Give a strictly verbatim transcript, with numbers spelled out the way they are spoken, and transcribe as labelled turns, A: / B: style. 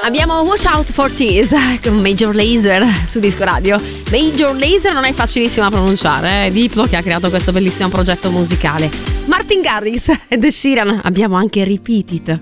A: Abbiamo Watch Out for Tears con Major Lazer su Disco Radio. Major Lazer non è facilissimo a pronunciare, è Diplo che ha creato questo bellissimo progetto musicale. Martin Garrix e The Sheeran, abbiamo anche Repeat It.